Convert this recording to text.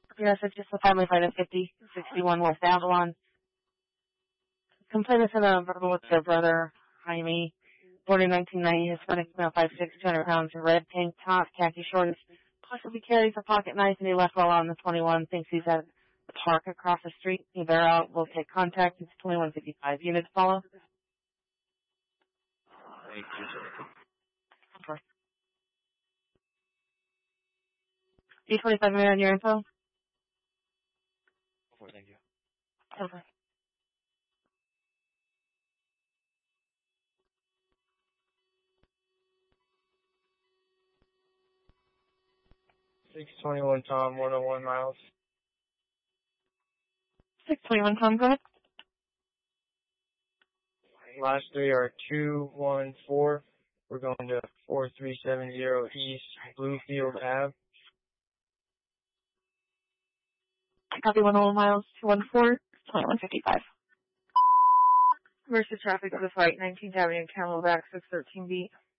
Yes, it's just a family flight of 5061 West Avalon. Complainant sent a verbal with their brother, Jaime. Born in 1990, Hispanic, male, 5'6", 200 pounds, red tank top, khaki shorts, possibly carries a pocket knife, and he left while on the 21, thinks he's at the park across the street. He bear out, will take contact. It's 2155. Units follow. Thank you, sir. Okay. D25 minute on your info. Thank you. Okay. $621 Tom, 101 miles. 621 Tom, go ahead. Last three are 214. We're going to 4370 East Bluefield Ave. Copy 101 miles, 214, 2155. Versus traffic of the flight, 19th Avenue, Camelback, 613B.